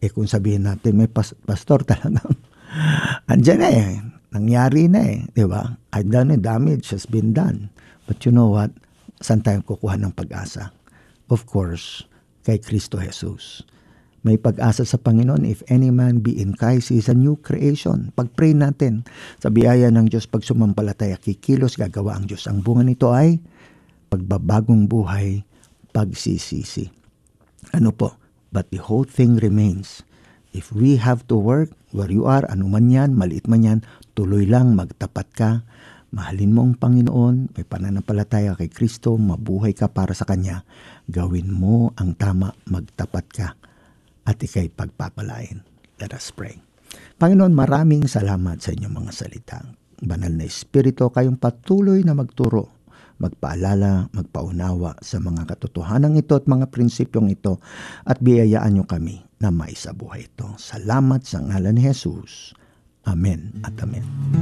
kung sabihin natin may pastor talagang andyan na nangyari na di ba? I've done it, damage has been done. But you know what? Saan tayo kukuha ng pag-asa? Of course, kay Kristo Jesus. May pag-asa sa Panginoon. If any man be in Christ, he is a new creation. Pag-pray natin sa biyaya ng Diyos, pag sumampalataya, kikilos, gagawa ang Diyos. Ang bunga nito ay pagbabagong buhay, pagsisisi. Ano po? But the whole thing remains. If we have to work, where you are, ano man yan, maliit man yan, tuloy lang, magtapat ka. Mahalin mo ang Panginoon, may pananampalataya kay Kristo, mabuhay ka para sa Kanya. Gawin mo ang tama, magtapat ka, at ika'y pagpapalain. Let us pray. Panginoon, maraming salamat sa inyong mga salita. Banal na Espiritu, kayong patuloy na magturo, magpaalala, magpaunawa sa mga katotohanan ito at mga prinsipyong ito, at biyayaan nyo kami na maisabuhay ito. Salamat sa ngalan ni Jesus. Amen at amen.